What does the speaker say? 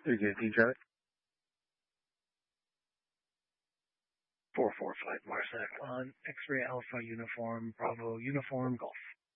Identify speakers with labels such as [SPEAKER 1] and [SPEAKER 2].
[SPEAKER 1] 3JT Charlie. 4-4 Flight Marsec on X-Ray Alpha Uniform Bravo Uniform Golf.